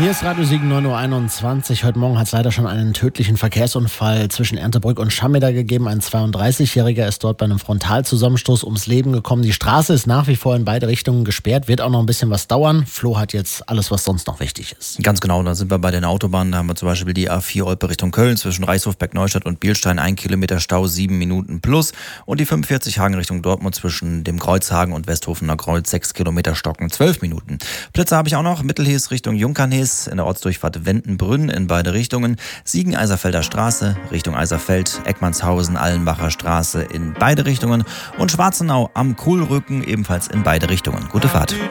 Hier ist Radio Siegen 9.21 Uhr. Heute Morgen hat es leider schon einen tödlichen Verkehrsunfall zwischen Erndtebrück und Schammeder gegeben. Ein 32-Jähriger ist dort bei einem Frontalzusammenstoß ums Leben gekommen. Die Straße ist nach wie vor in beide Richtungen gesperrt. Wird auch noch ein bisschen was dauern. Flo hat jetzt alles, was sonst noch wichtig ist. Ganz genau, da sind wir bei den Autobahnen. Da haben wir zum Beispiel die A4 Olpe Richtung Köln zwischen Reichshofberg, Neustadt und Bielstein. 1 Kilometer Stau, 7 Minuten plus. Und die 45 Hagen Richtung Dortmund zwischen dem Kreuzhagen und Westhofener Kreuz. 6 Kilometer Stocken, 12 Minuten. Blitzer habe ich auch noch. Mittelhees Richtung Junkernhees. In der Ortsdurchfahrt Wendenbrünn in beide Richtungen. Siegen-Eiserfelder Straße Richtung Eiserfeld, Eckmannshausen, Allenbacher Straße in beide Richtungen und Schwarzenau am Kuhlrücken ebenfalls in beide Richtungen. Gute Fahrt.